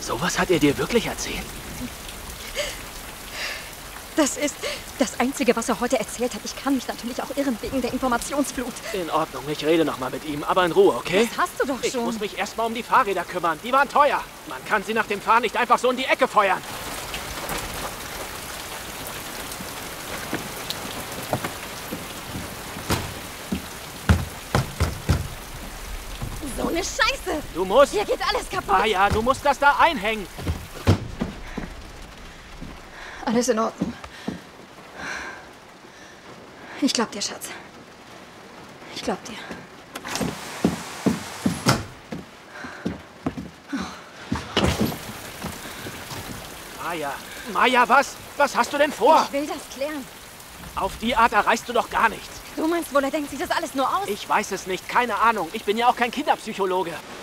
Sowas hat er dir wirklich erzählt? Das ist das Einzige, was er heute erzählt hat. Ich kann mich natürlich auch irren wegen der Informationsflut. In Ordnung, ich rede noch mal mit ihm, aber in Ruhe, okay? Das hast du doch Ich schon. muss mich erstmal um die Fahrräder kümmern. Die waren teuer. Man kann sie nach dem Fahren nicht einfach so in die Ecke feuern. So eine Scheiße! Du musst... Hier geht alles kaputt. Ah ja, du musst das da einhängen. Alles in Ordnung. Ich glaub dir, Schatz. Ich glaub dir. Maya, was? Was hast du denn vor? Ich will das klären. Auf die Art erreichst du doch gar nichts. Du meinst wohl, er denkt sich das alles nur aus? Ich weiß es nicht, keine Ahnung. Ich bin ja auch kein Kinderpsychologe.